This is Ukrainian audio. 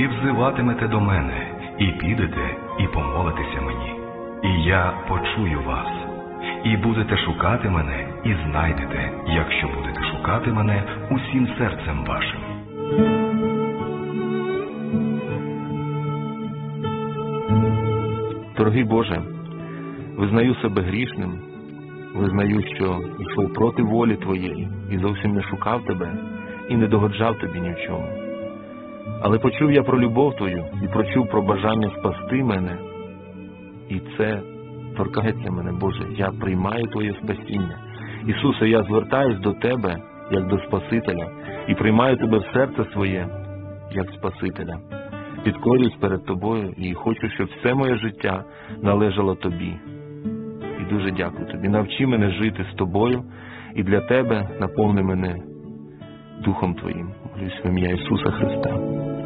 взиватимете до мене, і підете, і помолитеся мені. І я почую вас. І будете шукати мене, і знайдете, якщо будете шукати мене усім серцем вашим. Дорогий Боже, визнаю себе грішним, визнаю, що йшов проти волі Твоєї і зовсім не шукав Тебе і не догоджав Тобі ні в чому. Але почув я про любов Твою і почув про бажання спасти мене, і це торкається мене, Боже. Я приймаю Твоє спасіння. Ісусе, я звертаюсь до Тебе, як до Спасителя, і приймаю Тебе в серце своє, як Спасителя. Підкорююсь перед Тобою і хочу, щоб все моє життя належало Тобі. І дуже дякую Тобі. Навчи мене жити з Тобою, і для Тебе наповни мене Духом Твоїм. Молюсь в ім'я Ісуса Христа.